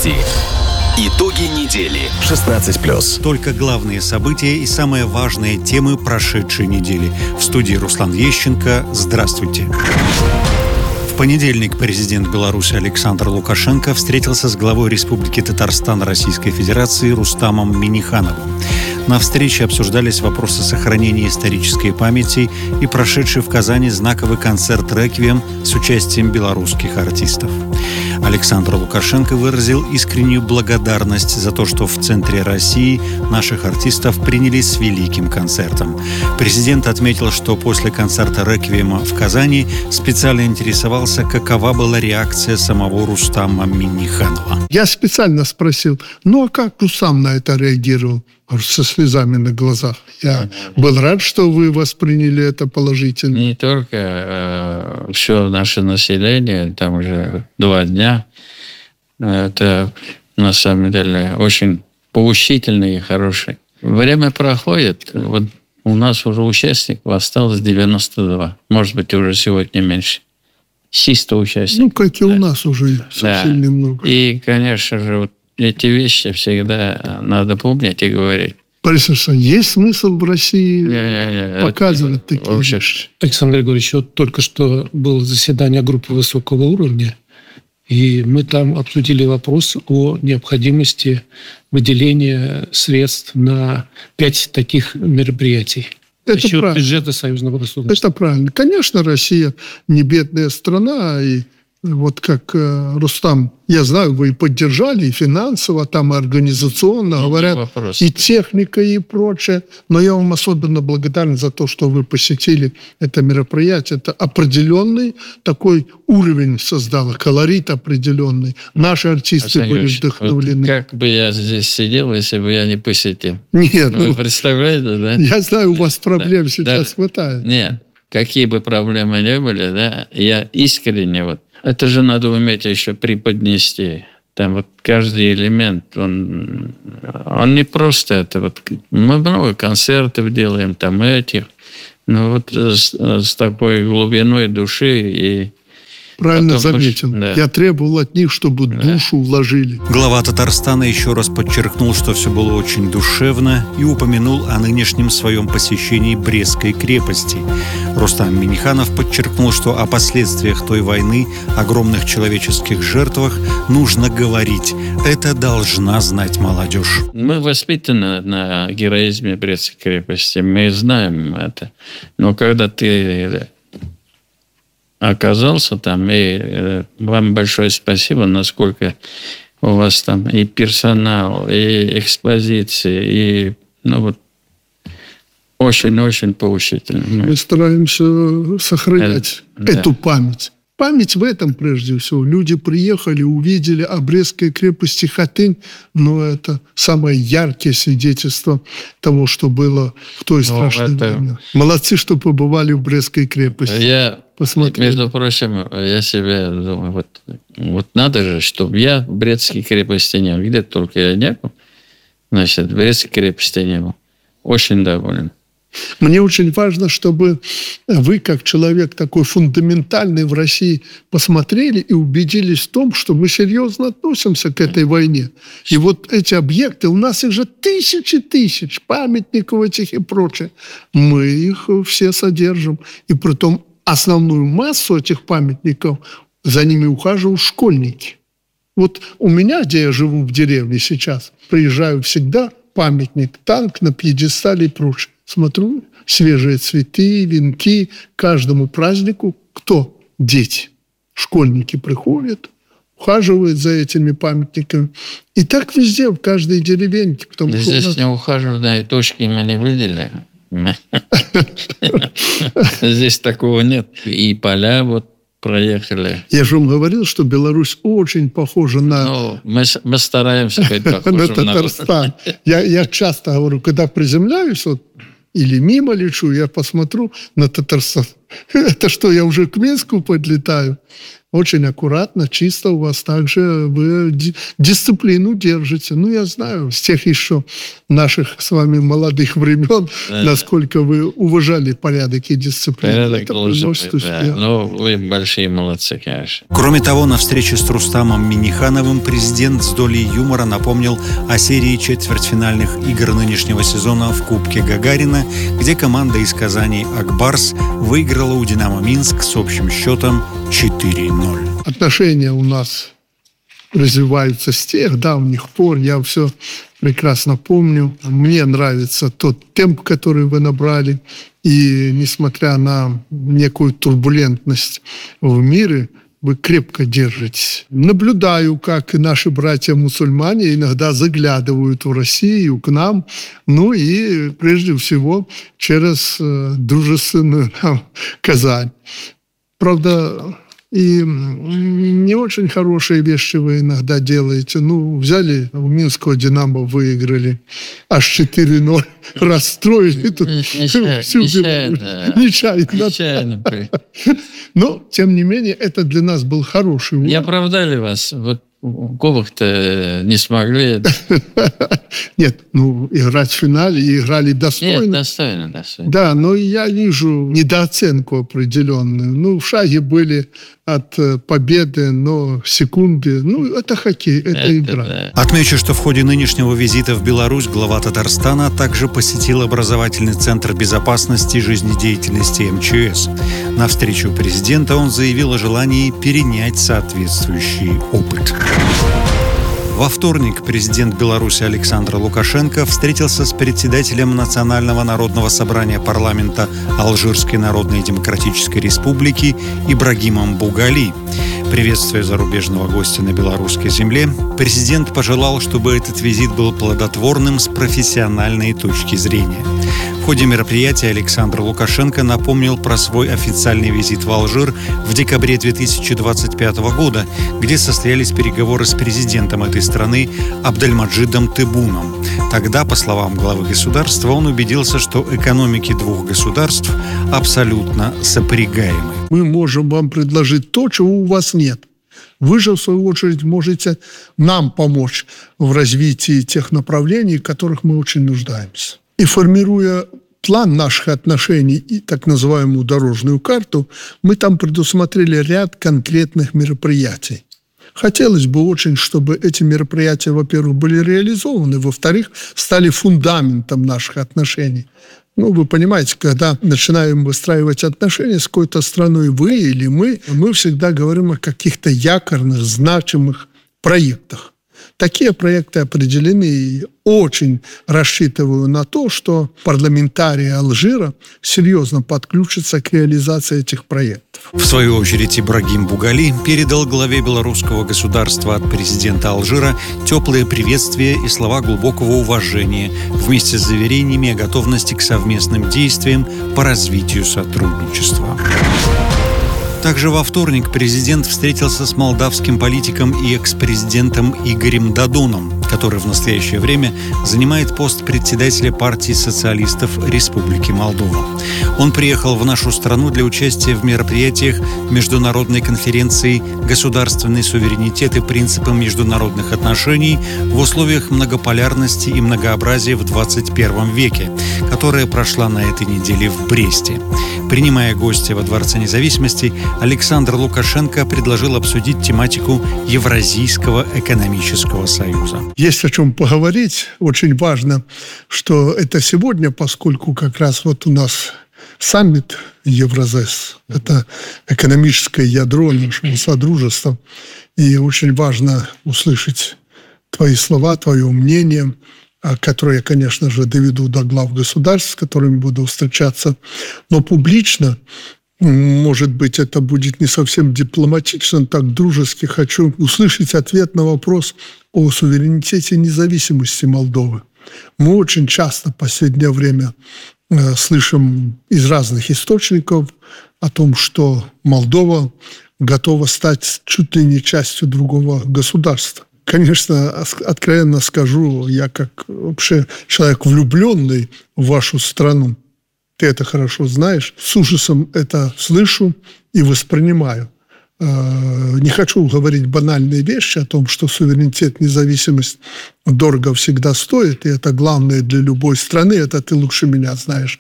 Новости. Итоги недели. 16+. Только главные события и самые важные темы прошедшей недели. В студии Руслан Ещенко. Здравствуйте. В понедельник президент Беларуси Александр Лукашенко встретился с главой Республики Татарстан Российской Федерации Рустамом Миннихановым. На встрече обсуждались вопросы сохранения исторической памяти и прошедший в Казани знаковый концерт «Реквием» с участием белорусских артистов. Александр Лукашенко выразил искреннюю благодарность за то, что в центре России наших артистов приняли с великим концертом. Президент отметил, что после концерта «Реквиема» в Казани специально интересовался, какова была реакция самого Рустама Минниханова. Я специально спросил, а как Рустам на это реагировал? Со слезами на глазах. Я был рад, что вы восприняли это положительно. Не только все наше население, там уже 2 дня. Это, на самом деле, очень поучительный и хороший. Время проходит. Вот у нас уже участников осталось 92. Может быть, уже сегодня меньше. 100 участников. Как и у нас уже совсем немного. И, конечно же, вот эти вещи всегда надо помнить и говорить. Борис Александрович, есть смысл в России показывать такие вещи? Александр Григорьевич, только что было заседание группы высокого уровня, и мы там обсудили вопрос о необходимости выделения средств на 5 таких мероприятий. Это правильно. Бюджета союзного государства. Это правильно. Конечно, Россия не бедная страна, и вот как Рустам, я знаю, вы и поддержали, и финансово, там, и организационно, говорят, и техника, и прочее. Но я вам особенно благодарен за то, что вы посетили это мероприятие. Это определенный такой уровень создало, колорит определенный. Наши артисты были вдохновлены. Вот как бы я здесь сидел, если бы я не посетил? Нет. Вы представляете, да? Я знаю, у вас проблем сейчас хватает. Нет. Какие бы проблемы ни были, да, я искренне это же надо уметь еще преподнести. Там вот каждый элемент, он не просто это. Мы много концертов делаем, там этих. Но с такой глубиной души и... Правильно заметил. Да. Я требовал от них, чтобы душу вложили. Глава Татарстана еще раз подчеркнул, что все было очень душевно, и упомянул о нынешнем своем посещении Брестской крепости. Рустам Минниханов подчеркнул, что о последствиях той войны, огромных человеческих жертвах нужно говорить. Это должна знать молодежь. Мы воспитаны на героизме Брестской крепости. Мы знаем это. Но когда ты оказался там, и вам большое спасибо, насколько у вас там и персонал, и экспозиции, и очень-очень поучительно. Мы стараемся сохранять эту память. Память в этом прежде всего. Люди приехали, увидели о Брестской крепости Хатынь, но это самое яркое свидетельство того, что было в той страшной войне. Молодцы, что побывали в Брестской крепости. Между прочим, я себе думаю, вот надо же, чтобы я в Брестской крепости не был. Где только я не был, значит, в Брестской крепости не был. Очень доволен. Мне очень важно, чтобы вы, как человек такой фундаментальный в России, посмотрели и убедились в том, что мы серьезно относимся к этой войне. И вот эти объекты, у нас их же тысячи памятников этих и прочее. Мы их все содержим. И притом основную массу этих памятников, за ними ухаживают школьники. Вот у меня, где я живу в деревне сейчас, приезжаю всегда, памятник, танк на пьедестале и прочее. Смотрю, свежие цветы, венки. Каждому празднику кто? Дети. Школьники приходят, ухаживают за этими памятниками. И так везде, в каждой деревеньке. Здесь не ухаживают, точки мы не видели. Здесь такого нет. И поля проехали. Я же вам говорил, что Беларусь очень похожа на... Мы стараемся быть похожим на Татарстан. Я часто говорю, когда приземляюсь, или мимо лечу, я посмотрю на Татарстан. Это что, я уже к Минску подлетаю? Очень аккуратно, чисто у вас также вы дисциплину держите. Ну, я знаю, с тех еще наших с вами молодых времен, насколько вы уважали порядок и дисциплину. Порядок это должен приносит быть, успех. да. Ну, вы большие молодцы, конечно. Кроме того, на встрече с Рустамом Миннихановым президент с долей юмора напомнил о серии четвертьфинальных игр нынешнего сезона в Кубке Гагарина, где команда из Казани «Акбарс» выиграла у «Динамо Минск» с общим счетом 4-0. Отношения у нас развиваются с тех давних пор. Я все прекрасно помню. Мне нравится тот темп, который вы набрали. И несмотря на некую турбулентность в мире, вы крепко держитесь. Наблюдаю, как наши братья-мусульмане иногда заглядывают в Россию, к нам. Ну и прежде всего через дружественную Казань. Правда, и не очень хорошие вещи вы иногда делаете. Ну, взяли, у Минского «Динамо» выиграли, аж 4-0, расстроили тут всю нечаянно. Но, тем не менее, это для нас был хороший урок. Не оправдали вас. Вот Кубок-то не смогли. Нет, ну, играть в финале и играли достойно. Нет, достойно. Да, но я вижу недооценку определенную. Ну, в шаге были от победы, но секунды. Ну, это хоккей, это игра. Да. Отмечу, что в ходе нынешнего визита в Беларусь глава Татарстана также посетил образовательный центр безопасности и жизнедеятельности МЧС. На встречу президента он заявил о желании перенять соответствующий опыт. Во вторник президент Беларуси Александр Лукашенко встретился с председателем Национального народного собрания парламента Алжирской Народной Демократической Республики Ибрагимом Бугали. Приветствуя зарубежного гостя на белорусской земле, президент пожелал, чтобы этот визит был плодотворным с профессиональной точки зрения. В ходе мероприятия Александр Лукашенко напомнил про свой официальный визит в Алжир в декабре 2025 года, где состоялись переговоры с президентом этой страны Абдельмаджидом Тебуном. Тогда, по словам главы государства, он убедился, что экономики двух государств абсолютно сопрягаемы. Мы можем вам предложить то, чего у вас нет. Вы же, в свою очередь, можете нам помочь в развитии тех направлений, в которых мы очень нуждаемся. И формируя план наших отношений и так называемую дорожную карту, мы там предусмотрели ряд конкретных мероприятий. Хотелось бы очень, чтобы эти мероприятия, во-первых, были реализованы, во-вторых, стали фундаментом наших отношений. Ну, вы понимаете, когда начинаем выстраивать отношения с какой-то страной, вы или мы всегда говорим о каких-то якорных, значимых проектах. Такие проекты определены, и очень рассчитываю на то, что парламентарии Алжира серьезно подключатся к реализации этих проектов. В свою очередь Ибрагим Бугали передал главе белорусского государства от президента Алжира теплые приветствия и слова глубокого уважения вместе с заверениями о готовности к совместным действиям по развитию сотрудничества. Также во вторник президент встретился с молдавским политиком и экс-президентом Игорем Додоном, который в настоящее время занимает пост председателя партии социалистов Республики Молдова. Он приехал в нашу страну для участия в мероприятиях Международной конференции «Государственный суверенитет и принципы международных отношений в условиях многополярности и многообразия в 21 веке», которая прошла на этой неделе в Бресте. Принимая гостя во Дворце независимости, Александр Лукашенко предложил обсудить тематику Евразийского экономического союза. Есть о чем поговорить. Очень важно, что это сегодня, поскольку как раз вот у нас саммит Евразес. Это экономическое ядро нашего содружества. И очень важно услышать твои слова, твое мнение, которые я, конечно же, доведу до глав государств, с которыми буду встречаться. Но публично, может быть, это будет не совсем дипломатично, так дружески хочу услышать ответ на вопрос о суверенитете и независимости Молдовы. Мы очень часто в последнее время слышим из разных источников о том, что Молдова готова стать чуть ли не частью другого государства. Конечно, откровенно скажу, я как вообще человек, влюбленный в вашу страну, Ты это хорошо знаешь. С ужасом это слышу и воспринимаю. Не хочу говорить банальные вещи о том, что суверенитет, независимость дорого всегда стоит, и это главное для любой страны, это ты лучше меня знаешь.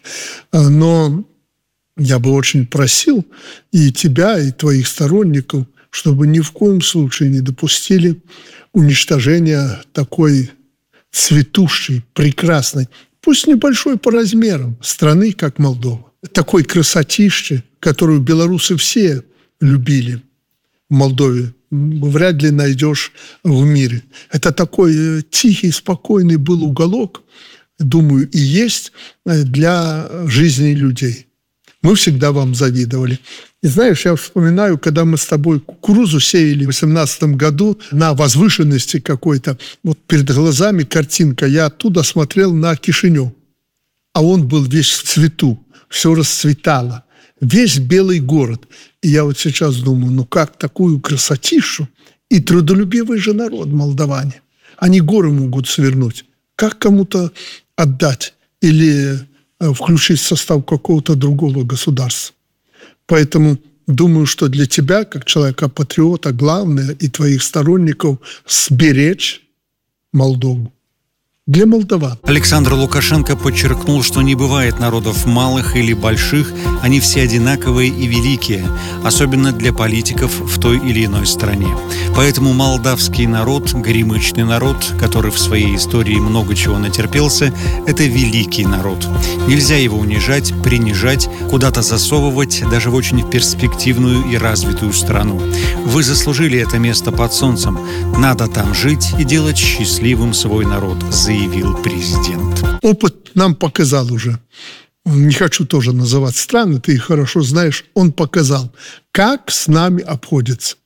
Но я бы очень просил и тебя, и твоих сторонников, чтобы ни в коем случае не допустили уничтожения такой цветущей, прекрасной, пусть небольшой по размерам, страны, как Молдова. Такой красотищи, которую белорусы все любили в Молдове, вряд ли найдешь в мире. Это такой тихий, спокойный был уголок, думаю, и есть для жизни людей. Мы всегда вам завидовали. И знаешь, я вспоминаю, когда мы с тобой кукурузу сеяли в 2018 году на возвышенности какой-то, вот перед глазами картинка, я оттуда смотрел на Кишинев, а он был весь в цвету, все расцветало, весь белый город. И я вот сейчас думаю, ну как такую красотищу, и трудолюбивый же народ молдаване, они горы могут свернуть, как кому-то отдать или включить в состав какого-то другого государства. Поэтому думаю, что для тебя, как человека-патриота, главное и твоих сторонников сберечь Молдову. Для молдаван. Александр Лукашенко подчеркнул, что не бывает народов малых или больших, они все одинаковые и великие, особенно для политиков в той или иной стране. Поэтому молдавский народ, горемычный народ, который в своей истории много чего натерпелся, это великий народ. Нельзя его унижать, принижать, куда-то засовывать, даже в очень перспективную и развитую страну. Вы заслужили это место под солнцем. Надо там жить и делать счастливым свой народ, заявил президент. Опыт нам показал уже. Не хочу тоже называть страны, ты их хорошо знаешь. Он показал, как с нами обходится.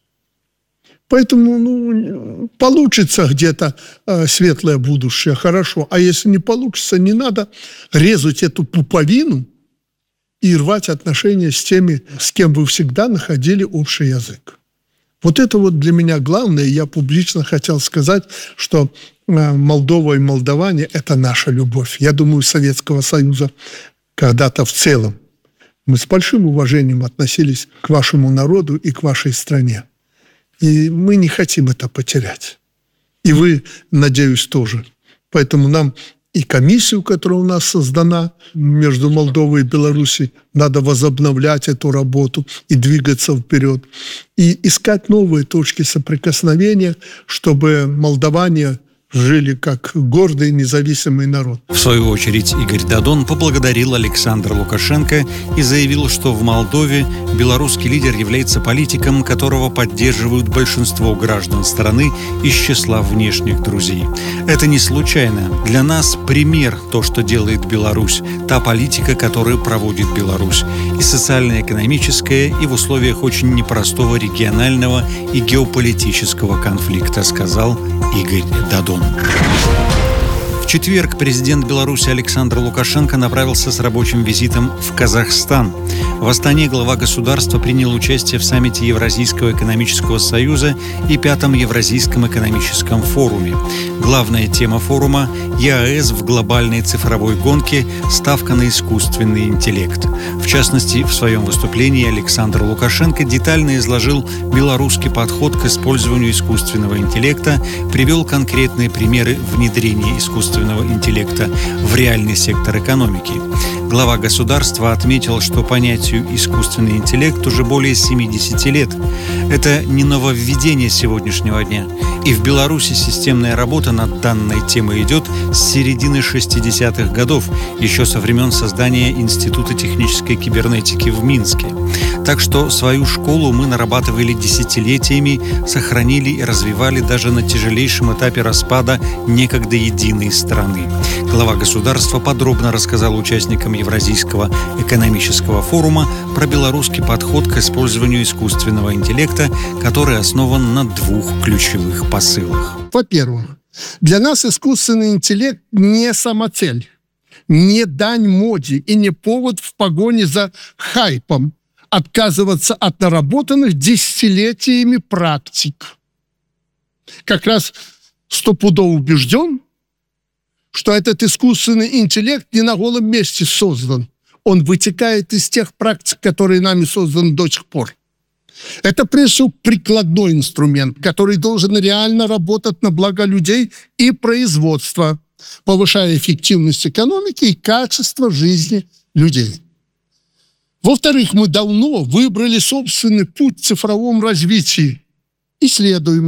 Поэтому получится где-то светлое будущее, хорошо. А если не получится, не надо резать эту пуповину и рвать отношения с теми, с кем вы всегда находили общий язык. Вот это вот для меня главное. Я публично хотел сказать, что Молдова и молдаване – это наша любовь. Я думаю, Советского Союза когда-то в целом. Мы с большим уважением относились к вашему народу и к вашей стране. И мы не хотим это потерять. И вы, надеюсь, тоже. Поэтому нам и комиссию, которая у нас создана между Молдовой и Белоруссией, надо возобновлять эту работу и двигаться вперед. И искать новые точки соприкосновения, чтобы молдаване жили как гордый независимый народ. В свою очередь Игорь Дадон поблагодарил Александра Лукашенко и заявил, что в Молдове белорусский лидер является политиком, которого поддерживают большинство граждан страны из числа внешних друзей. Это не случайно. Для нас пример то, что делает Беларусь, та политика, которую проводит Беларусь. И социально-экономическая, и в условиях очень непростого регионального и геополитического конфликта, сказал Игорь Дадон. В четверг президент Беларуси Александр Лукашенко направился с рабочим визитом в Казахстан. В Астане глава государства принял участие в саммите Евразийского экономического союза и Пятом Евразийском экономическом форуме. Главная тема форума – ЕАЭС в глобальной цифровой гонке, ставка на искусственный интеллект. В частности, в своем выступлении Александр Лукашенко детально изложил белорусский подход к использованию искусственного интеллекта, привел конкретные примеры внедрения искусственного интеллекта в реальный сектор экономики. Глава государства отметил, что понятию «искусственный интеллект» уже более 70 лет. Это не нововведение сегодняшнего дня. И в Беларуси системная работа над данной темой идет с середины 60-х годов, еще со времен создания Института технической кибернетики в Минске. Так что свою школу мы нарабатывали десятилетиями, сохранили и развивали даже на тяжелейшем этапе распада некогда единой страны. Глава государства подробно рассказал участникам Евразийского экономического форума про белорусский подход к использованию искусственного интеллекта, который основан на двух ключевых посылах. Во-первых, для нас искусственный интеллект не самоцель, не дань моде и не повод в погоне за хайпом отказываться от наработанных десятилетиями практик. Как раз стопудово убежден, что этот искусственный интеллект не на голом месте создан. он вытекает из тех практик, которые нами созданы до сих пор. Это, прежде всего, прикладной инструмент, который должен реально работать на благо людей и производства, повышая эффективность экономики и качество жизни людей. Во-вторых, мы давно выбрали собственный путь в цифровом развитии и следуем